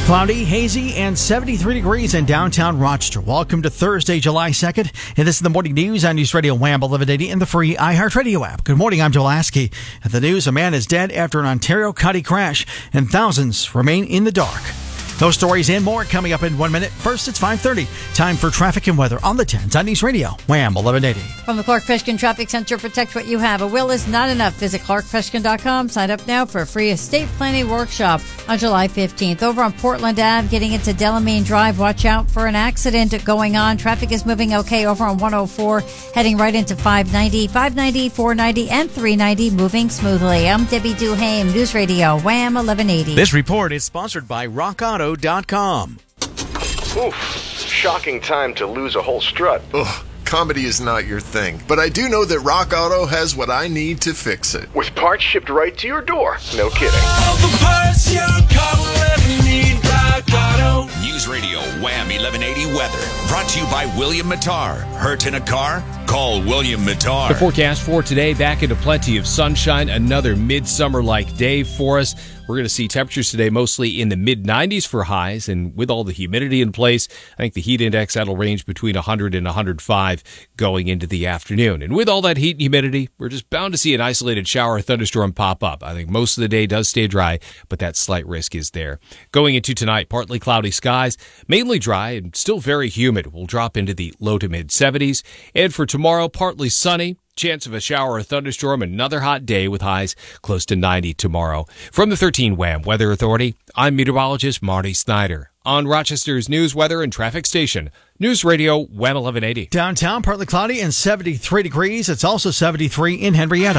Cloudy, hazy, and 73 degrees in downtown Rochester. Welcome to Thursday, July 2nd. And this is the morning news on News Radio Wham 1180 and the free iHeartRadio app. Good morning, I'm Joel Askey. At the news, a man is dead after an Ontario County crash, and thousands remain in the dark. Those stories and more coming up in 1 minute. First, it's 5:30. Time for traffic and weather on the 10s on News Radio Wham 1180. From the Clark Fishkin Traffic Center, protect what you have. A will is not enough. Visit clarkfishkin.com. Sign up now for a free estate planning workshop on July 15th. Over on Portland Ave, getting into Delamine Drive, watch out for an accident going on. Traffic is moving okay over on 104, heading right into 590, 490, and 390, moving smoothly. I'm Debbie Duhame, News Radio Wham 1180. This report is sponsored by RockAuto.com. Oof, shocking time to lose a whole strut. Ugh, comedy is not your thing, but I do know that Rock Auto has what I need to fix it. With parts shipped right to your door. No kidding. All the parts your car will ever need, Rock Auto. News Radio Wham 1180 weather. Brought to you by William Mattar. Hurt in a car? Call William Mattar. The forecast for today, back into plenty of sunshine. Another midsummer-like day for us. We're going to see temperatures today mostly in the mid-90s for highs, and with all the humidity in place, I think the heat index, that'll range between 100 and 105 going into the afternoon. And with all that heat and humidity, we're just bound to see an isolated shower or thunderstorm pop up. I think most of the day does stay dry, but that slight risk is there. Going into tonight, partly cloudy skies, mainly dry and still very humid. We'll drop into the low to mid-70s. And for tomorrow, partly sunny. Chance of a shower or thunderstorm, another hot day with highs close to 90 tomorrow. From the 13 Wham Weather Authority, I'm meteorologist Marty Snyder. On Rochester's news, weather, and traffic station, News Radio Wham 1180. Downtown, partly cloudy and 73 degrees. It's also 73 in Henrietta.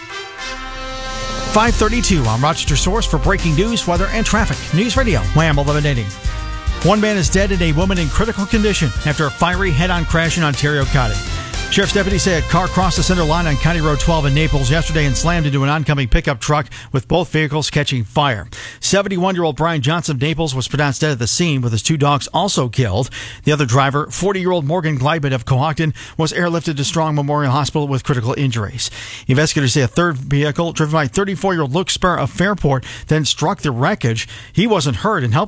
5:32 on Rochester Source for breaking news, weather, and traffic. News Radio Wham 1180. One man is dead and a woman in critical condition after a fiery head-on crash in Ontario County. Sheriff's deputies say a car crossed the center line on County Road 12 in Naples yesterday and slammed into an oncoming pickup truck with both vehicles catching fire. 71-year-old Brian Johnson of Naples was pronounced dead at the scene with his two dogs also killed. The other driver, 40-year-old Morgan Gleibit of Cohocton, was airlifted to Strong Memorial Hospital with critical injuries. Investigators say a third vehicle driven by 34-year-old Luke Spur of Fairport then struck the wreckage. He wasn't hurt and helped